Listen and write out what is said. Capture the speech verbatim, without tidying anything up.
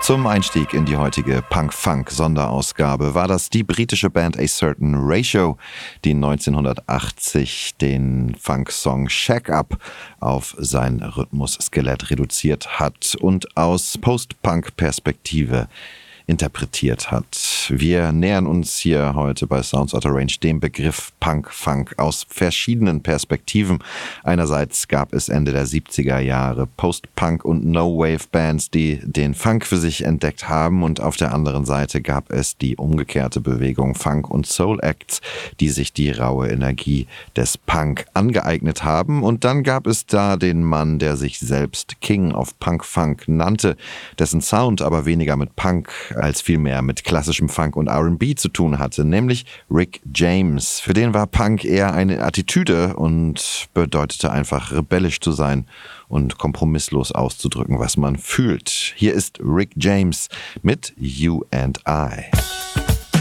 Zum Einstieg in die heutige Punk-Funk-Sonderausgabe war das die britische Band A Certain Ratio, die neunzehnhundertachtzig den Funk-Song Shack Up auf sein Rhythmus-Skelett reduziert hat und aus Post-Punk-Perspektive interpretiert hat. Wir nähern uns hier heute bei Sounds Out of Range dem Begriff Punk-Funk aus verschiedenen Perspektiven. Einerseits gab es Ende der siebziger Jahre Post-Punk- und No-Wave-Bands, die den Funk für sich entdeckt haben, und auf der anderen Seite gab es die umgekehrte Bewegung Funk- und Soul-Acts, die sich die raue Energie des Punk angeeignet haben. Und dann gab es da den Mann, der sich selbst King of Punk-Funk nannte, dessen Sound aber weniger mit Punk als vielmehr mit klassischem Funk und R and B zu tun hatte, nämlich Rick James. Für den war Punk eher eine Attitüde und bedeutete einfach rebellisch zu sein und kompromisslos auszudrücken, was man fühlt. Hier ist Rick James mit You and I.